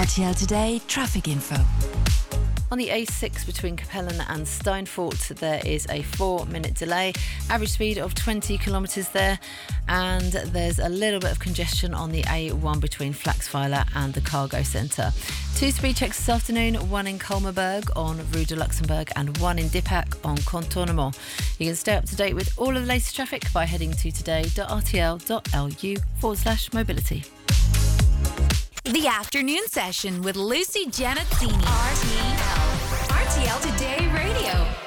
RTL Today traffic info. On the A6 between Capellan and Steinfort, there is a 4-minute delay. Average speed of 20 kilometres there. And there's a little bit of congestion on the A1 between Flaxphiler and the Cargo Centre. 2 speed checks this afternoon, one in Kolmerberg on Rue de Luxembourg and one in Dippac on Contournement. You can stay up to date with all of the latest traffic by heading to today.rtl.lu/mobility. The afternoon session with Lucy Janazzini. RTL Today Radio.